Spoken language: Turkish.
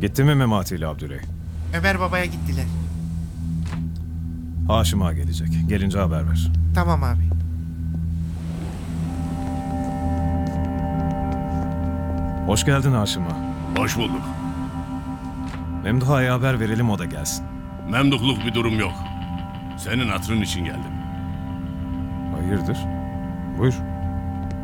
Gitti mi Memati ile Abdüley? Ömer babaya gittiler. Haşim ağa gelecek. Gelince haber ver. Tamam abi. Hoş geldin Haşim ağa. Hoş bulduk. Memduh ağaya haber verelim, o da gelsin. Memduhluk bir durum yok. Senin hatırın için geldim. Hayırdır? Buyur.